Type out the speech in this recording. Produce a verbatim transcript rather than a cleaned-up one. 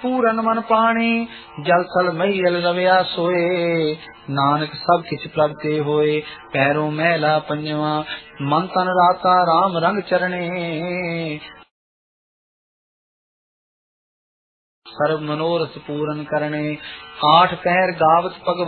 पूरन मन पाणी, जल थल महीयल रविया सोए, नानक सब किछ प्रभ ते होए। पैरों मैला पंजवा, मन तन राता राम रंग चरणे, सर्व मनोरथ पूरन करने। आठ पहर गावत भगवान